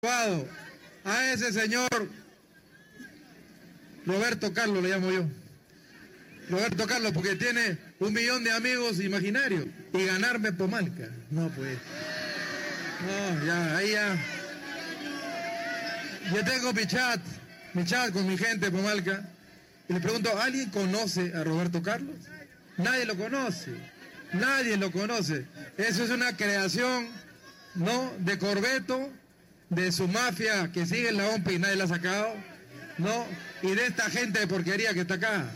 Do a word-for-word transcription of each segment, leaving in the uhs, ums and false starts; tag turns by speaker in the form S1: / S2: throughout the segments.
S1: A ese señor Roberto Carlos le llamo yo. Roberto Carlos, porque tiene un millón de amigos imaginarios. Y ganarme Pomalca. No, pues. No, ya, ahí ya. Yo tengo mi chat, mi chat con mi gente de Pomalca. Y le pregunto, ¿alguien conoce a Roberto Carlos? Nadie lo conoce. Nadie lo conoce. Eso es una creación, ¿no?, de Corbeto, de su mafia que sigue en la O M P y nadie la ha sacado, ¿no? Y de esta gente de porquería que está acá.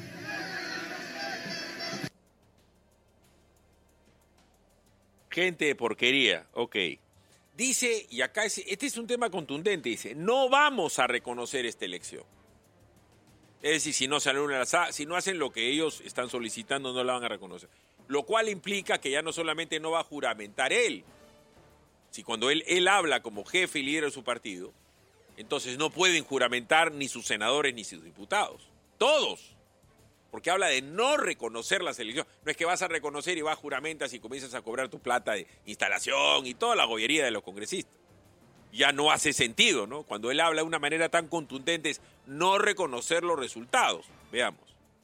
S2: Gente de porquería, ok. Dice, y acá es, este es un tema contundente, dice, no vamos a reconocer esta elección. Es decir, si no, salen una, si no hacen lo que ellos están solicitando, no la van a reconocer. Lo cual implica que ya no solamente no va a juramentar él, si cuando él, él habla como jefe y líder de su partido, entonces no pueden juramentar ni sus senadores ni sus diputados. Todos. Porque habla de no reconocer las elecciones. No es que vas a reconocer y vas a juramentas y comienzas a cobrar tu plata de instalación y toda la gobiería de los congresistas. Ya no hace sentido, ¿no? Cuando él habla de una manera tan contundente es no reconocer los resultados. Veamos.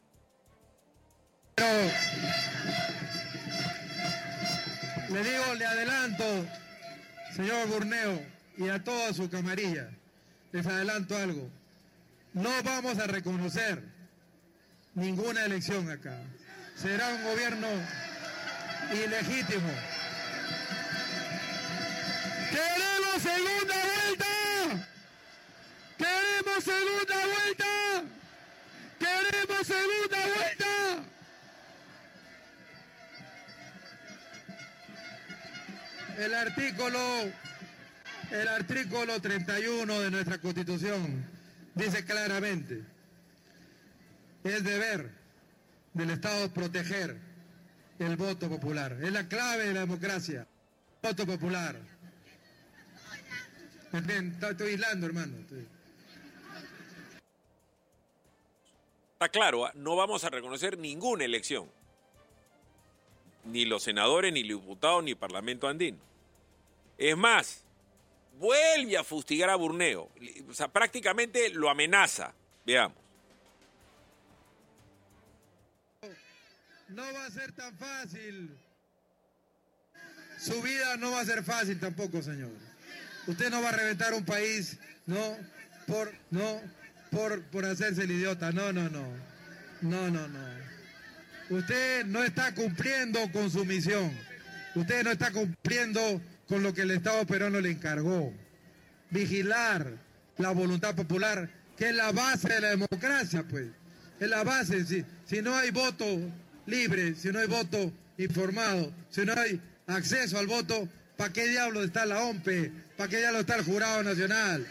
S1: Pero le digo, le adelanto, señor Burneo, y a toda su camarilla, les adelanto algo. No vamos a reconocer ninguna elección acá. Será un gobierno ilegítimo. ¡Queremos segunda vuelta! ¡Queremos segunda vuelta! ¡Queremos segunda vuelta! El artículo, el artículo treinta y uno de nuestra Constitución dice claramente: es deber del Estado proteger el voto popular. Es la clave de la democracia. Voto popular. Estoy aislando, hermano. Estoy...
S2: Está claro, ¿eh? No vamos a reconocer ninguna elección. Ni los senadores, ni los diputados, ni el Parlamento andino. Es más, vuelve a fustigar a Burneo. O sea, prácticamente lo amenaza. Veamos.
S1: No va a ser tan fácil. Su vida no va a ser fácil tampoco, señor. Usted no va a reventar un país, no, por, no, por, por hacerse el idiota. No, no, no. No, no, no. Usted no está cumpliendo con su misión. Usted no está cumpliendo con lo que el Estado peruano le encargó. Vigilar la voluntad popular, que es la base de la democracia, pues. Es la base. Si, si no hay voto libre, si no hay voto informado, si no hay acceso al voto, ¿para qué diablo está la O M P? ¿Para qué diablo está el Jurado Nacional?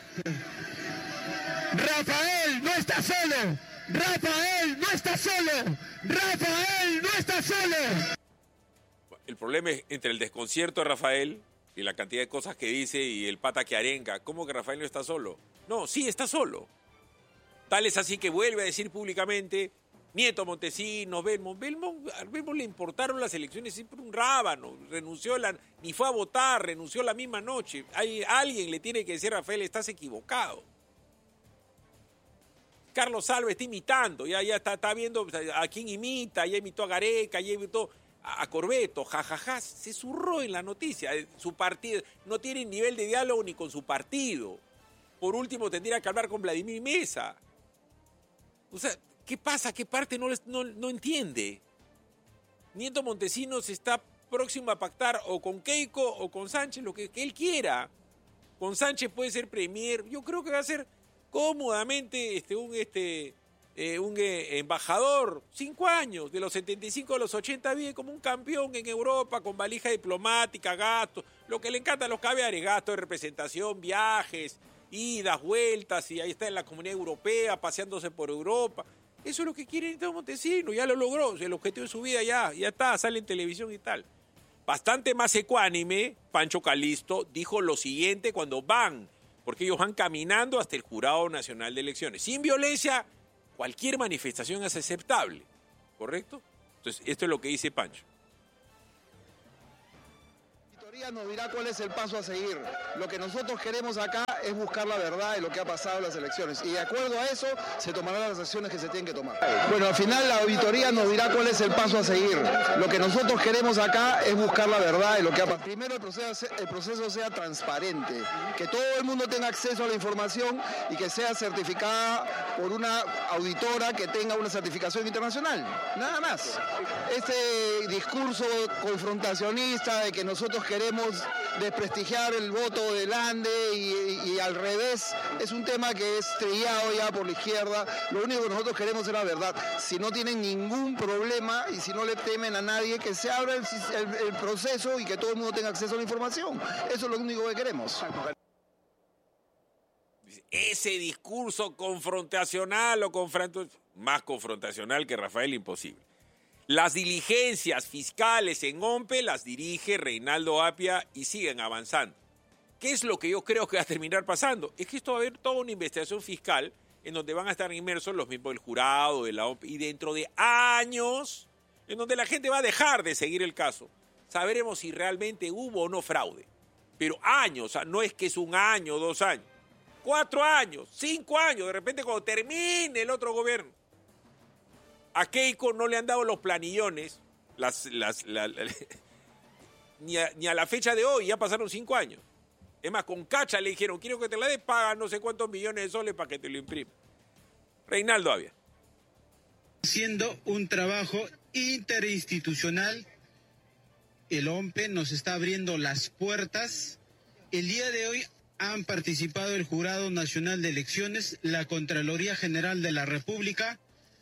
S1: Rafael no está solo. Rafael no está solo. Rafael no está solo.
S2: El problema es entre el desconcierto de Rafael y la cantidad de cosas que dice y el pata que arenga. ¿Cómo que Rafael no está solo? No, sí está solo. Tal es así que vuelve a decir públicamente: Nieto Montesinos, Belmont, Belmont, a Belmont le importaron las elecciones siempre un rábano, renunció, la, ni fue a votar, renunció la misma noche. Hay, alguien le tiene que decir a Rafael: estás equivocado. Carlos Salva está imitando, ya, ya está, está viendo a quién imita, ya imitó a Gareca, ya imitó a, a Corbeto, jajaja, ja, ja, se zurró en la noticia. Su partido no tiene nivel de diálogo ni con su partido. Por último tendría que hablar con Vladimir Mesa. O sea, ¿qué pasa? ¿Qué parte no, no, no entiende? Nieto Montesinos está próximo a pactar o con Keiko o con Sánchez, lo que, que él quiera. Con Sánchez puede ser premier. Yo creo que va a ser cómodamente este, un, este, eh, un eh, embajador. Cinco años, de los setenta y cinco a los ochenta, vive como un campeón en Europa, con valija diplomática, gastos. Lo que le encanta a los caviares, gastos de representación, viajes, idas, vueltas, y ahí está en la Comunidad Europea, paseándose por Europa. Eso es lo que quiere Nieto Montesinos, ya lo logró, el objetivo de su vida ya, ya está, sale en televisión y tal. Bastante más ecuánime, Pancho Calisto dijo lo siguiente cuando van, porque ellos van caminando hasta el Jurado Nacional de Elecciones. Sin violencia, cualquier manifestación es aceptable, ¿correcto? Entonces, esto es lo que dice Pancho.
S3: Nos dirá cuál es el paso a seguir. Lo que nosotros queremos acá es buscar la verdad de lo que ha pasado en las elecciones y de acuerdo a eso se tomarán las acciones que se tienen que tomar. Bueno, al final la auditoría nos dirá cuál es el paso a seguir. Lo que nosotros queremos acá es buscar la verdad de lo que ha pasado. Primero el proceso, el proceso sea transparente, que todo el mundo tenga acceso a la información y que sea certificada por una auditora que tenga una certificación internacional. Nada más. Este discurso confrontacionista de que nosotros queremos desprestigiar el voto del Ande y, y al revés, es un tema que es trillado ya por la izquierda. Lo único que nosotros queremos es la verdad. Si no tienen ningún problema y si no le temen a nadie, que se abra el, el, el proceso y que todo el mundo tenga acceso a la información. Eso es lo único que queremos.
S2: Ese discurso confrontacional o confrontacional, más confrontacional que Rafael, imposible. Las diligencias fiscales en OMPE las dirige Reinaldo Apia y siguen avanzando. ¿Qué es lo que yo creo que va a terminar pasando? Es que esto va a haber toda una investigación fiscal en donde van a estar inmersos los mismos del jurado, de la OMPE, y dentro de años, en donde la gente va a dejar de seguir el caso, sabremos si realmente hubo o no fraude. Pero años, o sea, no es que es un año, dos años, cuatro años, cinco años, de repente cuando termine el otro gobierno. A Keiko no le han dado los planillones, las, las, la, la, ni, a, ni a la fecha de hoy, ya pasaron cinco años. Es más, con Cacha le dijeron, quiero que te la des, paga no sé cuántos millones de soles para que te lo imprima. Reinaldo Apia.
S4: Haciendo un trabajo interinstitucional, el OMPE nos está abriendo las puertas. El día de hoy han participado el Jurado Nacional de Elecciones, la Contraloría General de la República,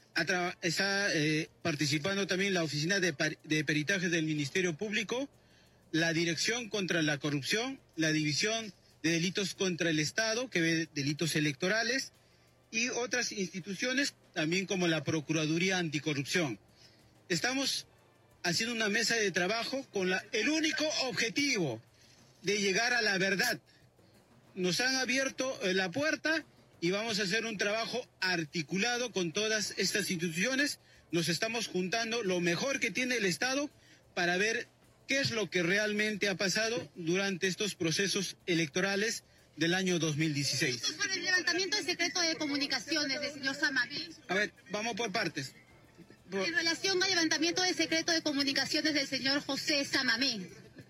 S4: está eh, participando también la Oficina de, de Peritajes del Ministerio Público, la Dirección contra la Corrupción, la División de Delitos contra el Estado, que ve delitos electorales, y otras instituciones, también como la Procuraduría Anticorrupción. Estamos haciendo una mesa de trabajo con la, el único objetivo de llegar a la verdad. Nos han abierto eh, la puerta y vamos a hacer un trabajo articulado con todas estas instituciones. Nos estamos juntando lo mejor que tiene el Estado para ver qué es lo que realmente ha pasado durante estos procesos electorales del año dos mil dieciséis.
S5: Sobre el levantamiento del secreto de comunicaciones del señor Samamé.
S4: A ver, vamos por partes.
S5: Por... En relación al levantamiento del secreto de comunicaciones del señor José Samamé.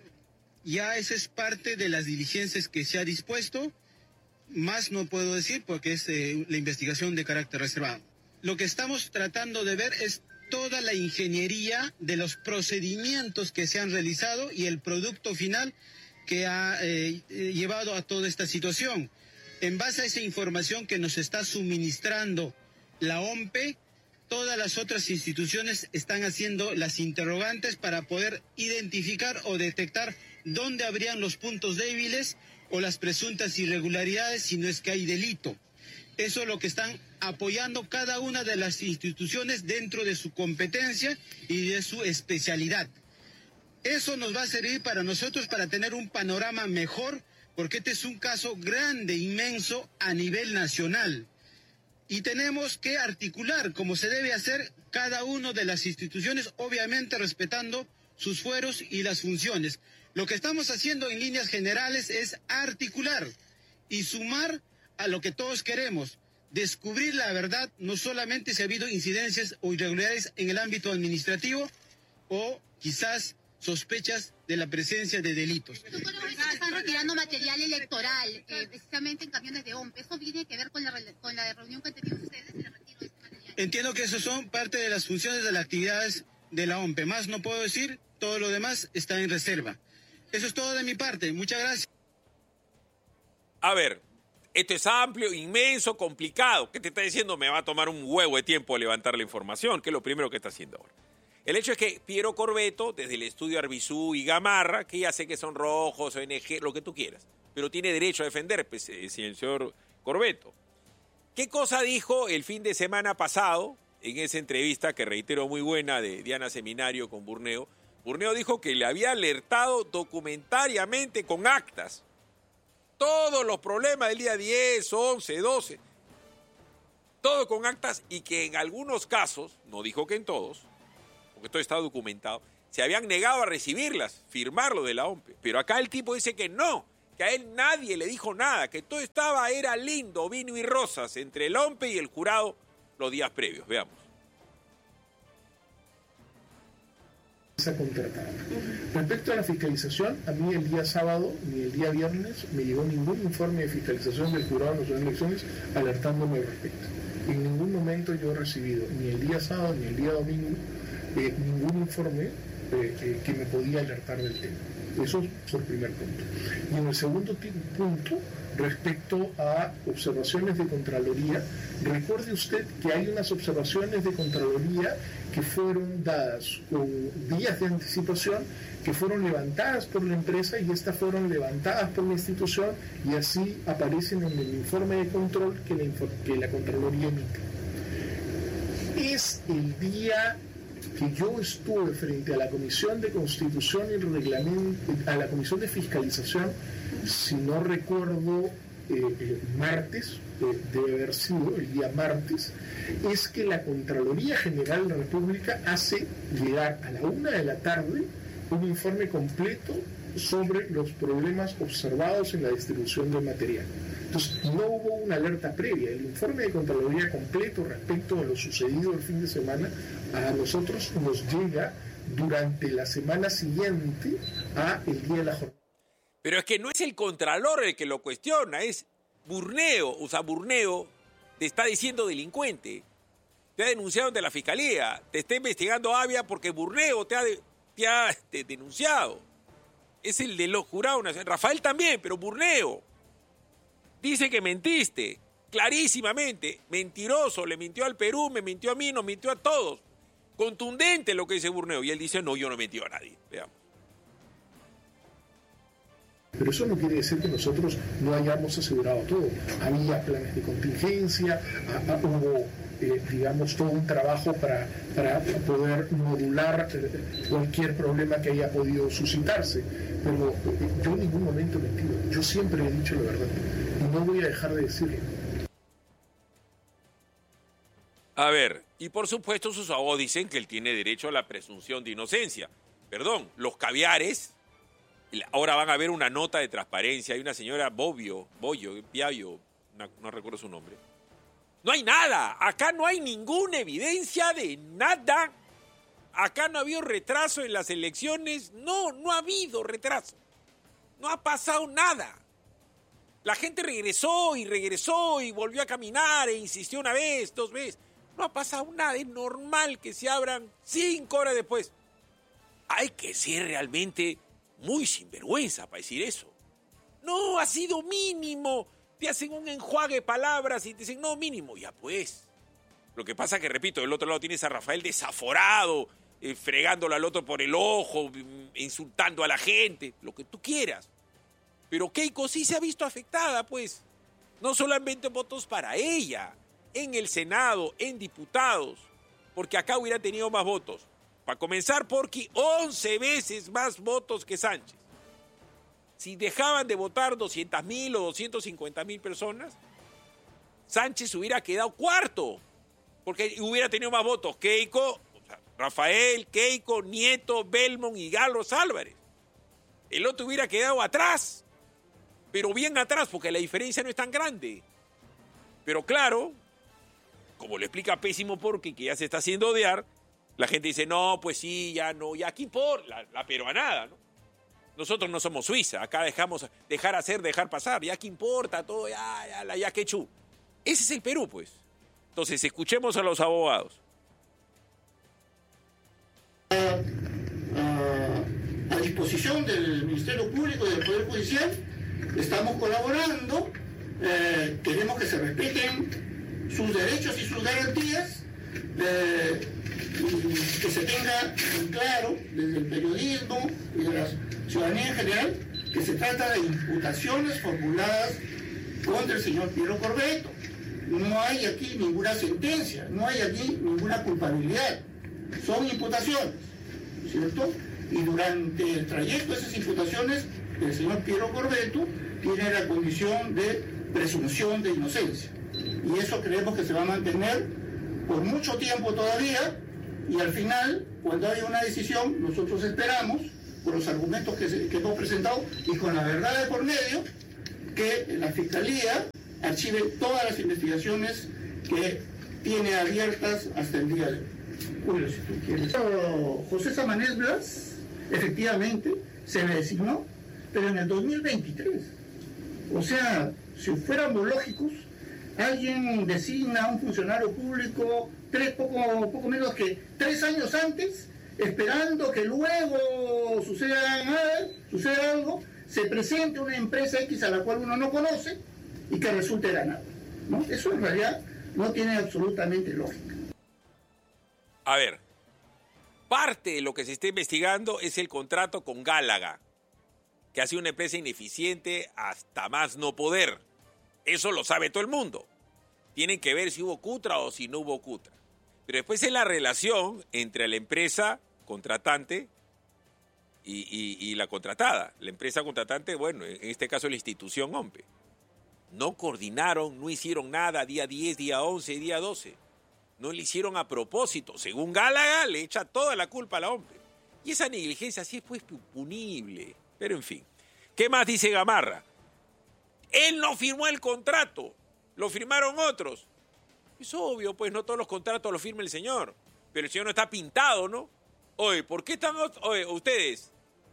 S4: Ya esa es parte de las diligencias que se ha dispuesto. Más no puedo decir porque es eh, la investigación de carácter reservado. Lo que estamos tratando de ver es toda la ingeniería de los procedimientos que se han realizado y el producto final que ha eh, llevado a toda esta situación. En base a esa información que nos está suministrando la OMPE, todas las otras instituciones están haciendo las interrogantes para poder identificar o detectar dónde habrían los puntos débiles o las presuntas irregularidades si no es que hay delito. Eso es lo que están apoyando cada una de las instituciones dentro de su competencia y de su especialidad. Eso nos va a servir para nosotros para tener un panorama mejor, porque este es un caso grande, inmenso a nivel nacional. Y tenemos que articular, como se debe hacer, cada una de las instituciones, obviamente respetando sus fueros y las funciones. Lo que estamos haciendo en líneas generales es articular y sumar a lo que todos queremos, descubrir la verdad, no solamente si ha habido incidencias o irregularidades en el ámbito administrativo o quizás sospechas de la presencia de delitos.
S5: Están retirando material electoral, eh, precisamente en camiones de OMPE. ¿Eso tiene que ver con la, con la reunión que han tenido ustedes en el retiro de este material?
S4: Entiendo que eso son parte de las funciones de las actividades de la OMPE. Más no puedo decir, todo lo demás está en reserva. Eso es todo de mi parte. Muchas gracias.
S2: A ver, esto es amplio, inmenso, complicado. ¿Qué te está diciendo? Me va a tomar un huevo de tiempo levantar la información, que es lo primero que está haciendo ahora. El hecho es que Piero Corvetto, desde el estudio Arbizú y Gamarra, que ya sé que son rojos, O N G, lo que tú quieras, pero tiene derecho a defender, pues, el señor Corvetto. ¿Qué cosa dijo el fin de semana pasado en esa entrevista, que reitero muy buena, de Diana Seminario con Burneo? Burneo dijo que le había alertado documentariamente con actas todos los problemas del día diez, once, doce, todo con actas, y que en algunos casos, no dijo que en todos, porque todo está documentado, se habían negado a recibirlas, firmarlo de la OMPE. Pero acá el tipo dice que no, que a él nadie le dijo nada, que todo estaba, era lindo, vino y rosas entre el OMPE y el jurado los días previos. Veamos.
S6: Contratada. Respecto a la fiscalización, a mí el día sábado ni el día viernes me llegó ningún informe de fiscalización del Jurado Nacional de Elecciones alertándome al respecto. En ningún momento yo he recibido, ni el día sábado ni el día domingo, eh, ningún informe eh, eh, que me podía alertar del tema. Eso es por primer punto. Y en el segundo punto, respecto a observaciones de Contraloría, recuerde usted que hay unas observaciones de Contraloría que fueron dadas con días de anticipación, que fueron levantadas por la empresa y estas fueron levantadas por la institución y así aparecen en el informe de control que la, que la Contraloría emite. Es el día que yo estuve frente a la Comisión de Constitución y Reglamento, a la Comisión de Fiscalización, si no recuerdo, eh, eh, martes, eh, debe haber sido el día martes, es que la Contraloría General de la República hace llegar a la una de la tarde un informe completo sobre los problemas observados en la distribución del material. Entonces, no hubo una alerta previa. El informe de Contraloría completo respecto a lo sucedido el fin de semana a nosotros nos llega durante la semana siguiente a el día de la jornada.
S2: Pero es que no es el Contralor el que lo cuestiona, es Burneo. O sea, Burneo te está diciendo delincuente. Te ha denunciado ante la Fiscalía. Te está investigando Avia porque Burneo te ha, de, te ha te, denunciado. Es el de los jurados nacionales. Rafael también, pero Burneo dice que mentiste, clarísimamente, mentiroso, le mintió al Perú, me mintió a mí, nos mintió a todos. Contundente lo que dice Burneo. Y él dice, no, yo no mentí a nadie. Veamos.
S6: Pero eso no quiere decir que nosotros no hayamos asegurado todo. Había planes de contingencia, a, a, hubo, eh, digamos, todo un trabajo para, para poder modular eh, cualquier problema que haya podido suscitarse. Pero eh, yo en ningún momento he mentido. Yo siempre he dicho la verdad. Y no voy a dejar de decirlo.
S2: A ver, y por supuesto sus abogados dicen que él tiene derecho a la presunción de inocencia. Perdón, los caviares, ahora van a ver una nota de transparencia. Hay una señora Bobbio, Bollo, Piavio, no, no recuerdo su nombre. No hay nada, acá no hay ninguna evidencia de nada. Acá no ha habido retraso en las elecciones. No, no ha habido retraso. No ha pasado nada. La gente regresó y regresó y volvió a caminar e insistió una vez, dos veces. No ha pasado nada, es normal que se abran cinco horas después. Hay que ser realmente muy sinvergüenza para decir eso. No, ha sido mínimo. Te hacen un enjuague de palabras y te dicen, no, mínimo. Ya pues. Lo que pasa que, repito, del otro lado tienes a Rafael desaforado, eh, fregándolo al otro por el ojo, insultando a la gente, lo que tú quieras. Pero Keiko sí se ha visto afectada, pues. No solamente votos para ella, en el Senado, en diputados, porque acá hubiera tenido más votos. Para comenzar, Porqui, once veces más votos que Sánchez. Si dejaban de votar doscientas mil o doscientas cincuenta mil personas, Sánchez hubiera quedado cuarto, porque hubiera tenido más votos. Keiko, o sea, Rafael, Keiko, Nieto, Belmont y Carlos Álvarez. El otro hubiera quedado atrás, pero bien atrás, porque la diferencia no es tan grande. Pero claro, como le explica Pésimo Porqui, que ya se está haciendo odiar, la gente dice, no, pues sí, ya no, ya aquí por la, la peruanada, ¿no? Nosotros no somos Suiza, acá dejamos dejar hacer, dejar pasar, ya que importa todo, ya, ya, la ya quechú. Ese es el Perú, pues. Entonces, escuchemos a los abogados.
S7: A, a, a disposición del Ministerio Público y del Poder Judicial, estamos colaborando, eh, queremos que se respeten sus derechos y sus garantías, eh, y que se tenga en claro desde el periodismo y de la ciudadanía en general que se trata de imputaciones formuladas contra el señor Piero Corvetto. No hay aquí ninguna sentencia, no hay aquí ninguna culpabilidad, son imputaciones, ¿cierto? Y durante el trayecto de esas imputaciones, el señor Piero Corvetto tiene la condición de presunción de inocencia. Y eso creemos que se va a mantener por mucho tiempo todavía, y al final, cuando hay una decisión, nosotros esperamos, con los argumentos que, se, que hemos presentado y con la verdad de por medio, que la Fiscalía archive todas las investigaciones que tiene abiertas hasta el día de hoy. Julio, si tú quieres. José Samanés Blas, efectivamente, se le designó, pero en el dos mil veintitrés. O sea, si fuéramos lógicos, alguien designa a un funcionario público tres, poco, poco menos que tres años antes, esperando que luego suceda, nada, suceda algo, se presente una empresa X a la cual uno no conoce y que resulte ganador, ¿no? Eso en realidad no tiene absolutamente lógica.
S2: A ver, parte de lo que se está investigando es el contrato con Gálaga, que ha sido una empresa ineficiente hasta más no poder. Eso lo sabe todo el mundo. Tienen que ver si hubo cutra o si no hubo cutra. Pero después es la relación entre la empresa contratante y, y, y la contratada. La empresa contratante, bueno, en este caso la institución OMPE. No coordinaron, no hicieron nada día diez, día once, día doce. No le hicieron a propósito. Según Gálaga, le echa toda la culpa a la OMPE. Y esa negligencia sí es pues punible. Pero en fin. ¿Qué más dice Gamarra? Él no firmó el contrato. Lo firmaron otros. Es obvio, pues no todos los contratos los firma el señor. Pero el señor no está pintado, ¿no? Oye, ¿por qué están oye, ustedes?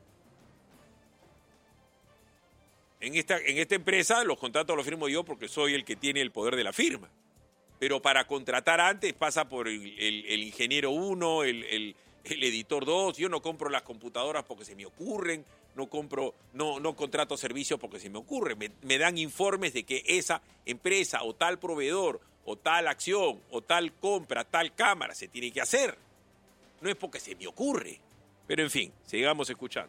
S2: En esta, en esta empresa los contratos los firmo yo porque soy el que tiene el poder de la firma. Pero para contratar antes pasa por el, el, el ingeniero uno, el, el, el editor dos. Yo no compro las computadoras porque se me ocurren. No compro, no, no contrato servicios porque se me ocurre. Me, me dan informes de que esa empresa o tal proveedor o tal acción o tal compra, tal cámara se tiene que hacer. No es porque se me ocurre. Pero en fin, sigamos escuchando.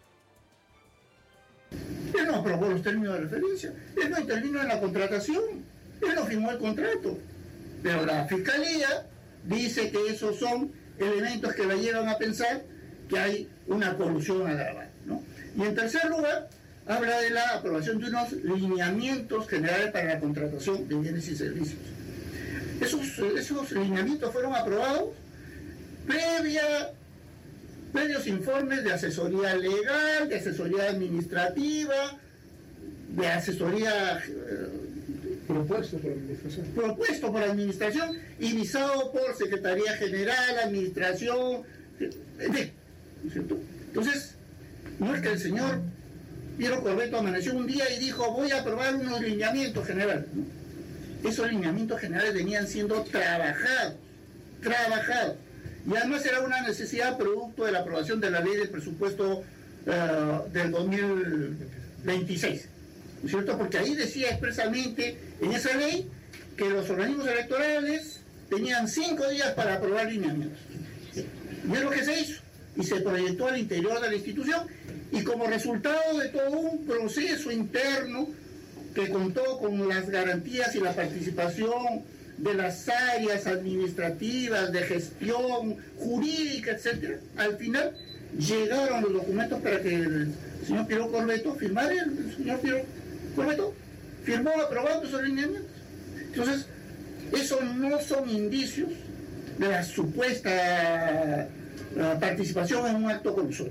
S7: Él no aprobó los términos de referencia. Él no intervino en la contratación. Él no firmó el contrato. Pero la Fiscalía dice que esos son elementos que la llevan a pensar que hay una colusión agravada, ¿no? Y en tercer lugar, habla de la aprobación de unos lineamientos generales para la contratación de bienes y servicios. Esos, esos lineamientos fueron aprobados previa, previos informes de asesoría legal, de asesoría administrativa, de asesoría eh,
S6: propuesto por la administración.
S7: Propuesto por la administración y visado por Secretaría General, Administración, ¿no es cierto? Entonces, no es que el señor Piero Corbeto amaneció un día y dijo voy a aprobar unos lineamientos generales, ¿no? Esos lineamientos generales venían siendo trabajados, trabajados. Y además era una necesidad producto de la aprobación de la ley del presupuesto uh, del dos mil veintiséis, ¿no es cierto? Porque ahí decía expresamente en esa ley que los organismos electorales tenían cinco días para aprobar lineamientos. Y es lo que se hizo. Y se proyectó al interior de la institución y como resultado de todo un proceso interno que contó con las garantías y la participación de las áreas administrativas, de gestión jurídica, etcétera, al final llegaron los documentos para que el señor Piero Corbeto firmara. El señor Piero Corbeto firmó aprobando esos lineamientos. Entonces, esos no son indicios de la supuesta la participación en un acto colusorio.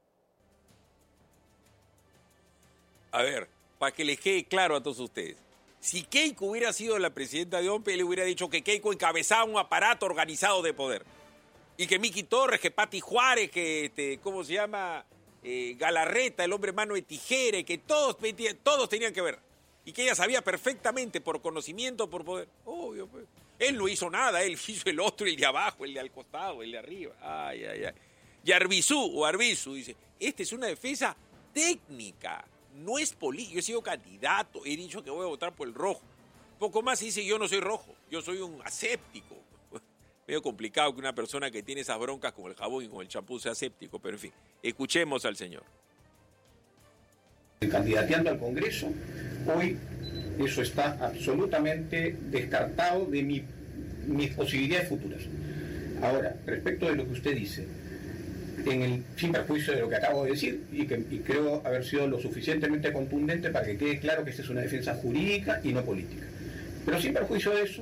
S2: A ver, para que les quede claro a todos ustedes, si Keiko hubiera sido la presidenta de OMPE, le hubiera dicho que Keiko encabezaba un aparato organizado de poder. Y que Miki Torres, que Pati Juárez, que, este, ¿cómo se llama? Eh, Galarreta, el hombre mano de tijera, que todos, todos tenían que ver. Y que ella sabía perfectamente, por conocimiento, por poder. Obvio, pues. Él no hizo nada, él hizo el otro, el de abajo, el de al costado, el de arriba. Ay, ay, ay. Y Arbizú, o Arbizu, dice, esta es una defensa técnica, no es política. Yo he sido candidato, he dicho que voy a votar por el rojo. Poco más dice, yo no soy rojo, yo soy un aséptico. Medio complicado que una persona que tiene esas broncas con el jabón y con el champú sea aséptico, pero en fin, escuchemos al señor.
S8: Candidateando al Congreso, hoy eso está absolutamente descartado de mi, mis posibilidades futuras. Ahora, respecto de lo que usted dice, en el, sin perjuicio de lo que acabo de decir, y, que, y creo haber sido lo suficientemente contundente para que quede claro que esta es una defensa jurídica y no política. Pero sin perjuicio de eso,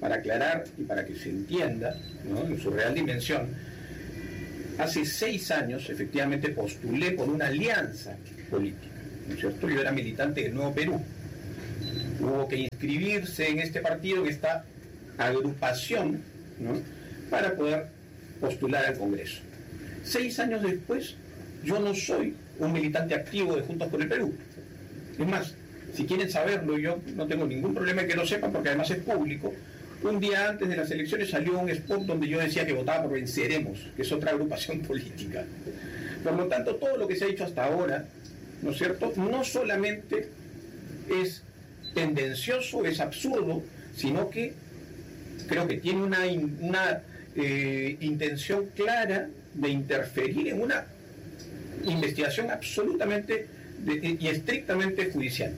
S8: para aclarar y para que se entienda, ¿no?, en su real dimensión, hace seis años efectivamente postulé por una alianza política, ¿no es cierto? Yo era militante del Nuevo Perú. Hubo que inscribirse en este partido, en esta agrupación, ¿no?, para poder postular al Congreso. Seis años después, yo no soy un militante activo de Juntos por el Perú. Es más, si quieren saberlo, yo no tengo ningún problema en que lo sepan, porque además es público. Un día antes de las elecciones salió un spot donde yo decía que votaba por Venceremos, que es otra agrupación política. Por lo tanto, todo lo que se ha dicho hasta ahora, ¿no es cierto?, no solamente es tendencioso, es absurdo, sino que creo que tiene una, una eh, intención clara de interferir en una investigación absolutamente de, y estrictamente judicial.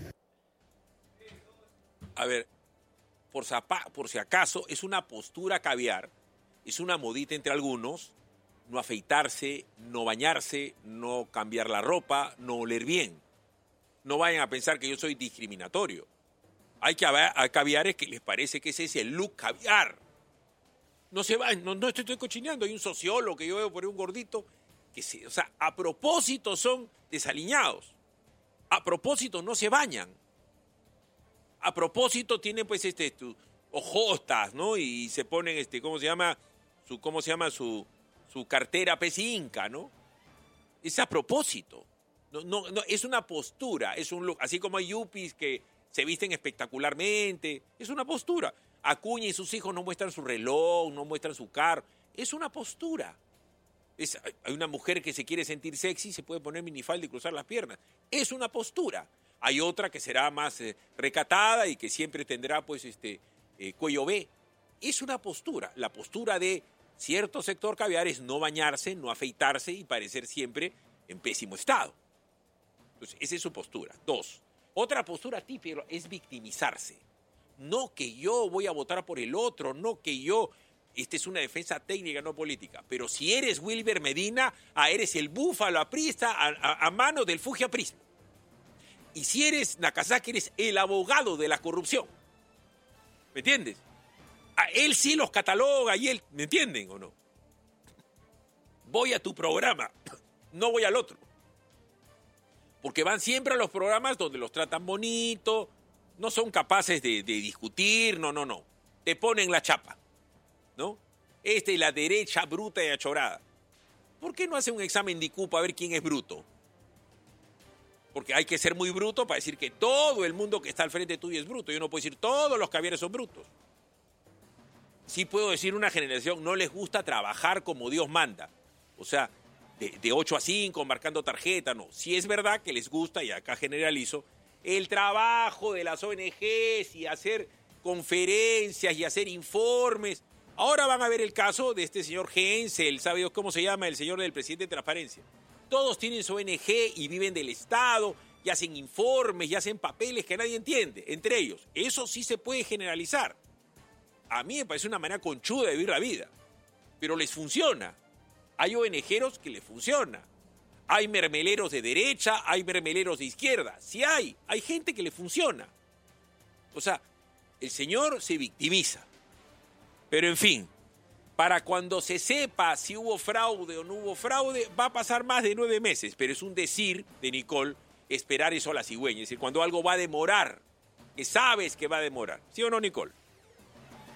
S2: A ver, por, zapa, por si acaso, es una postura caviar, es una modita entre algunos, no afeitarse, no bañarse, no cambiar la ropa, no oler bien. No vayan a pensar que yo soy discriminatorio. Hay, que, hay caviares que les parece que ese es el look caviar. No se va, no, no estoy, estoy cochineando. Hay un sociólogo que yo veo por ahí, un gordito, que se, o sea, a propósito son desaliñados. A propósito no se bañan. A propósito tienen pues este tu, ojotas, ¿no? Y se ponen este, ¿cómo se llama? Su, ¿cómo se llama? Su, su cartera pez inca, ¿no? Es a propósito. No, no, no, es una postura, es un look. Así como hay yuppies que se visten espectacularmente, es una postura. Acuña y sus hijos no muestran su reloj, no muestran su carro. Es una postura. Es, hay una mujer que se quiere sentir sexy, se puede poner minifalda y cruzar las piernas. Es una postura. Hay otra que será más eh, recatada y que siempre tendrá pues este eh, cuello B. Es una postura. La postura de cierto sector caviar es no bañarse, no afeitarse y parecer siempre en pésimo estado. Entonces, esa es su postura. Dos. Otra postura típica es victimizarse. No que yo voy a votar por el otro, no que yo... Esta es una defensa técnica, no política. Pero si eres Wilber Medina, ah, eres el búfalo aprista a, a, a mano del fujiaprismo. Y si eres Nakazaki, eres el abogado de la corrupción. ¿Me entiendes? A él sí los cataloga y él... ¿Me entienden o no? Voy a tu programa, no voy al otro. Porque van siempre a los programas donde los tratan bonito, no son capaces de, de discutir, no, no, no. Te ponen la chapa, ¿no? Esta es la derecha bruta y achorada. ¿Por qué no hace un examen de I Q para ver quién es bruto? Porque hay que ser muy bruto para decir que todo el mundo que está al frente tuyo es bruto. Yo no puedo decir todos los caviares son brutos. Sí puedo decir una generación no les gusta trabajar como Dios manda. O sea, de, de ocho a cinco, marcando tarjeta, no. Sí es verdad que les gusta, y acá generalizo, el trabajo de las O N Ges y hacer conferencias y hacer informes. Ahora van a ver el caso de este señor Hensel, ¿sabe Dios cómo se llama? El señor del presidente de Transparencia. Todos tienen su O N Ge y viven del Estado y hacen informes y hacen papeles que nadie entiende, entre ellos. Eso sí se puede generalizar. A mí me parece una manera conchuda de vivir la vida, pero les funciona. Hay ONGeros que les funciona. Hay mermeleros de derecha, hay mermeleros de izquierda. Sí hay, hay gente que le funciona. O sea, el señor se victimiza. Pero en fin, para cuando se sepa si hubo fraude o no hubo fraude, va a pasar más de nueve meses. Pero es un decir de Nicole esperar eso a la cigüeña. Es decir, cuando algo va a demorar, que sabes que va a demorar. ¿Sí o no, Nicole?